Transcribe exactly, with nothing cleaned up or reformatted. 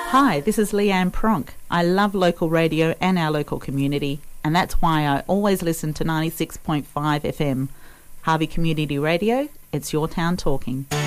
Hi, this is Leanne Pronk. I love local radio and our local community, and that's why I always listen to ninety-six point five F M. Harvey Community Radio, it's your town talking.